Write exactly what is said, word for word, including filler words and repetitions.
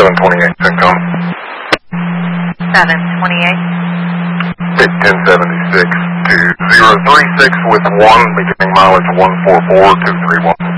seven twenty-eight, Syncom. seven twenty-eight. Big ten seventy-six to zero three six with one, beginning mileage one four four two three one.